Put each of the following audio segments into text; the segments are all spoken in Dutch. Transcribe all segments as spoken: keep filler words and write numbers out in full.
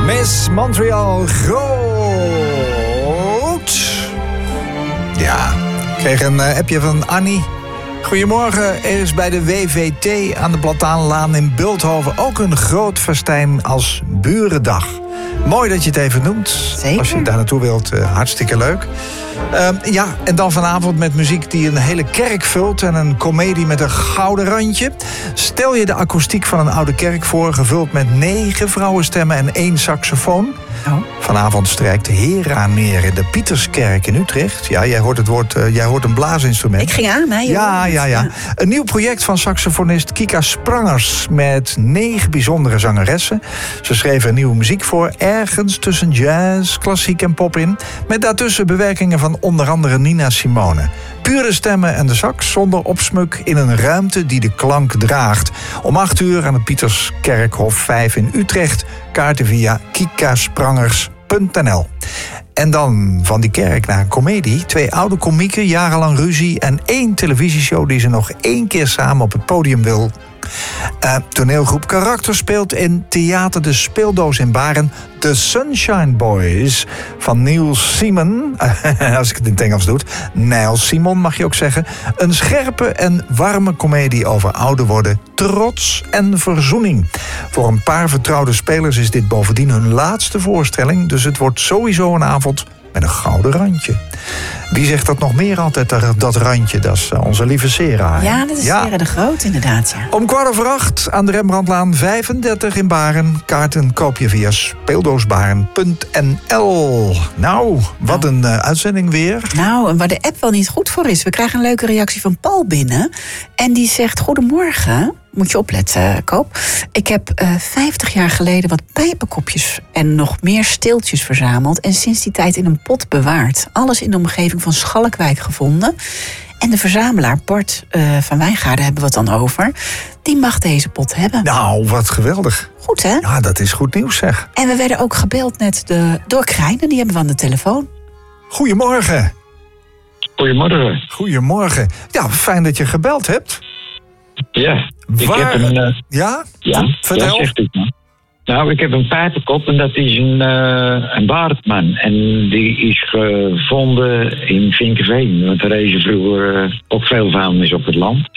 Miss Montreal Groot. Ja, ik kreeg een uh, appje van Annie. Goedemorgen, er is bij de W V T aan de Plataanlaan in Bulthoven ook een groot festijn als Burendag. Mooi dat je het even noemt. Zeker. Als je daar naartoe wilt, uh, hartstikke leuk. Uh, ja, en dan vanavond met muziek die een hele kerk vult en een komedie met een gouden randje. Stel je de akoestiek van een oude kerk voor, gevuld met negen vrouwenstemmen en één saxofoon. Oh. Vanavond strijkt Hera neer in de Pieterskerk in Utrecht. Ja, jij hoort het woord, uh, jij hoort een blaasinstrument. Ik ging aan, hè? Ja, ja, ja. Een nieuw project van saxofonist Kika Sprangers met negen bijzondere zangeressen. Ze schreven nieuwe muziek voor, ergens tussen jazz, klassiek en pop in. Met daartussen bewerkingen van onder andere Nina Simone. Pure stemmen en de sax zonder opsmuk in een ruimte die de klank draagt. Om acht uur aan het Pieterskerkhof vijf in Utrecht. Kaarten via kikasprangers punt n l. En dan van die kerk naar een komedie. Twee oude komieken, jarenlang ruzie en één televisieshow die ze nog één keer samen op het podium wil. Uh, toneelgroep Karakter speelt in Theater de Speeldoos in Baren The Sunshine Boys van Neil Simon. Uh, als ik het in het Engels doe. Neil Simon mag je ook zeggen. Een scherpe en warme komedie over ouder worden, trots en verzoening. Voor een paar vertrouwde spelers is dit bovendien hun laatste voorstelling. Dus het wordt sowieso een avond met een gouden randje. Wie zegt dat nog meer altijd, dat randje? Dat is onze lieve Sera. Ja, dat is ja. Sera de Groot, inderdaad. Ja. Om kwart over acht aan de Rembrandtlaan vijfendertig in Baren. Kaarten koop je via speeldoosbaren punt n l. Nou, wat een uh, uitzending weer. Nou, en waar de app wel niet goed voor is. We krijgen een leuke reactie van Paul binnen. En die zegt, goedemorgen. Moet je opletten, Koop. Ik heb uh, vijftig jaar geleden wat pijpenkopjes en nog meer steeltjes verzameld. En sinds die tijd in een pot bewaard. Alles in de omgeving van Schalkwijk gevonden. En de verzamelaar Bart uh, van Wijngaarden hebben we het dan over. Die mag deze pot hebben. Nou, wat geweldig. Goed, hè? Ja, dat is goed nieuws, zeg. En we werden ook gebeld net de, door Krijnen. Die hebben we aan de telefoon. Goedemorgen. Goedemorgen. Goedemorgen. Ja, fijn dat je gebeld hebt. Ja, ik Waar... heb een... Uh... Ja? Ja, vertel. ja, zegt u maar. Nou, ik heb een pijpenkop en dat is een, uh, een baardman. En die is gevonden in Vinkenveen. Want er rezen vroeger uh, ook veel vuilnis op het land.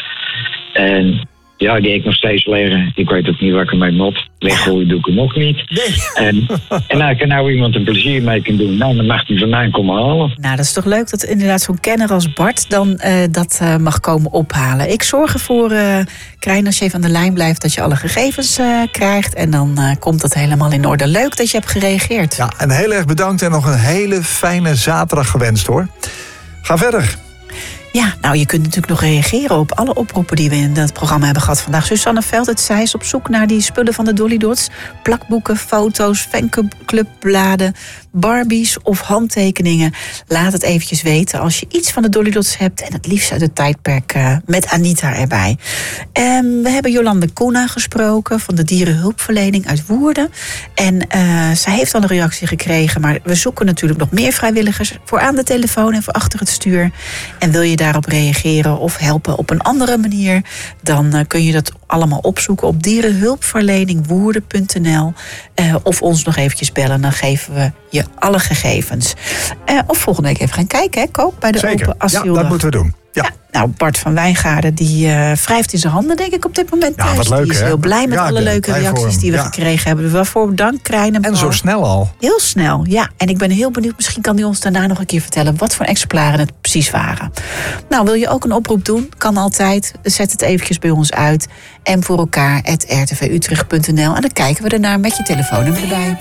En ja, die heb ik nog steeds liggen. Ik weet ook niet waar ik ermee moet. Weggooien doe ik hem ook niet. Nee. En, en als ik er nou iemand een plezier mee kan doen, nou, dan mag hij van mij komen halen. Nou, dat is toch leuk dat inderdaad zo'n kenner als Bart dan uh, dat uh, mag komen ophalen. Ik zorg ervoor, uh, Krijn, als je even aan de lijn blijft, dat je alle gegevens uh, krijgt. En dan uh, komt dat helemaal in orde. Leuk dat je hebt gereageerd. Ja, en heel erg bedankt en nog een hele fijne zaterdag gewenst, hoor. Ga verder. Ja, nou, je kunt natuurlijk nog reageren op alle oproepen die we in het programma hebben gehad vandaag. Susanne Veld, het zij is op zoek naar die spullen van de Dolly Dots. Plakboeken, foto's, fanclubbladen, Barbies of handtekeningen. Laat het eventjes weten als je iets van de Dolly Dots hebt. En het liefst uit het tijdperk uh, met Anita erbij. Um, we hebben Jolande Koena gesproken van de dierenhulpverlening uit Woerden. En uh, zij heeft al een reactie gekregen. Maar we zoeken natuurlijk nog meer vrijwilligers voor aan de telefoon en voor achter het stuur. En wil je daarop reageren of helpen op een andere manier, dan uh, kun je dat allemaal opzoeken op dierenhulpverlening woerden punt n l uh, of ons nog eventjes bellen, dan geven we je alle gegevens. Uh, of volgende week even gaan kijken, hè, Koop, bij de Zeker. Open Asiel. Ja, dat moeten we doen. Ja. Ja, nou, Bart van Wijngaarden die uh, wrijft in zijn handen, denk ik, op dit moment Ja, thuis. wat leuk, die is hè? heel blij met Ja, alle leuke reacties die we ja. gekregen hebben. Dus waarvoor dank, Krijn en En Paul. zo snel al. Heel snel, ja. En ik ben heel benieuwd, misschien kan hij ons daarna nog een keer vertellen wat voor exemplaren het precies waren. Nou, wil je ook een oproep doen? Kan altijd. Zet het eventjes bij ons uit. En voor elkaar, at r t v utrecht punt n l. En dan kijken we ernaar met je telefoonnummer erbij.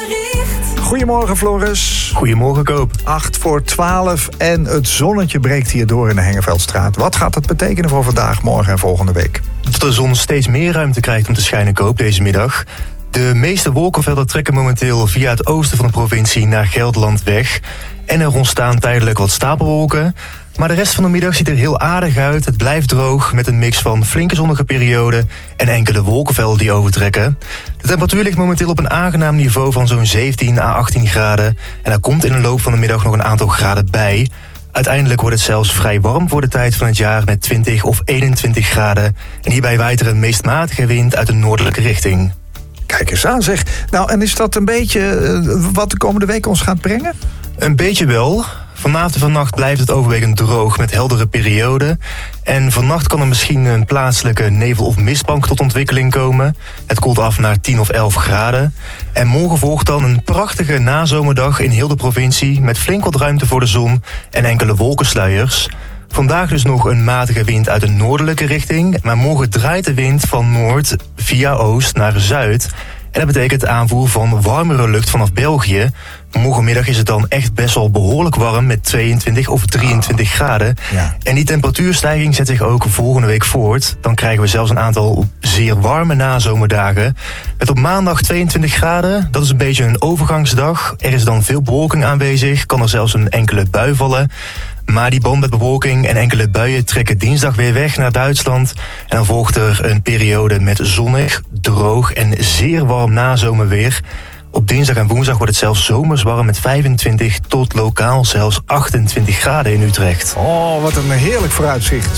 Goedemorgen, Floris. Goedemorgen, Koop. acht voor twaalf en het zonnetje breekt hier door in de Hengeveldstraat. Wat gaat dat betekenen voor vandaag, morgen en volgende week? Dat de zon steeds meer ruimte krijgt om te schijnen, Koop, deze middag. De meeste wolkenvelden trekken momenteel via het oosten van de provincie naar Gelderland weg. En er ontstaan tijdelijk wat stapelwolken. Maar de rest van de middag ziet er heel aardig uit. Het blijft droog met een mix van flinke zonnige perioden en enkele wolkenvelden die overtrekken. De temperatuur ligt momenteel op een aangenaam niveau van zo'n zeventien à achttien graden. En er komt in de loop van de middag nog een aantal graden bij. Uiteindelijk wordt het zelfs vrij warm voor de tijd van het jaar met twintig of eenentwintig graden. En hierbij waait er een meest matige wind uit een noordelijke richting. Kijk eens aan zeg. Nou, en is dat een beetje uh, wat de komende week ons gaat brengen? Een beetje wel. Vanavond en vannacht blijft het overwegend droog met heldere perioden. En vannacht kan er misschien een plaatselijke nevel- of mistbank tot ontwikkeling komen. Het koelt af naar tien of elf graden. En morgen volgt dan een prachtige nazomerdag in heel de provincie met flink wat ruimte voor de zon en enkele wolkensluiers. Vandaag dus nog een matige wind uit een noordelijke richting, maar morgen draait de wind van noord via oost naar zuid. En dat betekent aanvoer van warmere lucht vanaf België. Morgenmiddag is het dan echt best wel behoorlijk warm met tweeëntwintig of drieëntwintig graden. Ja. En die temperatuurstijging zet zich ook volgende week voort. Dan krijgen we zelfs een aantal zeer warme nazomerdagen. Met op maandag tweeëntwintig graden. Dat is een beetje een overgangsdag. Er is dan veel bewolking aanwezig. Kan er zelfs een enkele bui vallen. Maar die band met bewolking en enkele buien trekken dinsdag weer weg naar Duitsland. En dan volgt er een periode met zonnig, droog en zeer warm nazomerweer. Op dinsdag en woensdag wordt het zelfs zomers warm met vijfentwintig tot lokaal zelfs achtentwintig graden in Utrecht. Oh, wat een heerlijk vooruitzicht.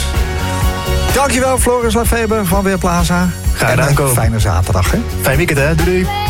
Dankjewel Floris Lefeber van Weerplaza. Graag gedaan, en een Koop. fijne zaterdag, hè? Fijn weekend, hè? Doei doei.